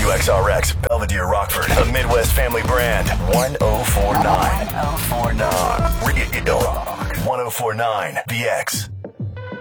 WXRX, Belvedere, Rockford, a Midwest family brand. 1049. 1049. Radio Rock. 1049 VX.